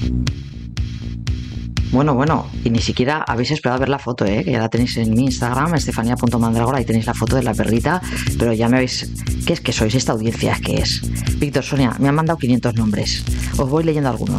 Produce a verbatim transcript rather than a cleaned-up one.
Bueno, bueno, y ni siquiera habéis esperado a ver la foto, ¿eh? Que ya la tenéis en mi Instagram, estefanía punto mandragora, ahí tenéis la foto de la perrita, pero ya me habéis... ¿Qué es que sois esta audiencia? ¿Qué es? Víctor, Sonia, me han mandado quinientos nombres. Os voy leyendo algunos.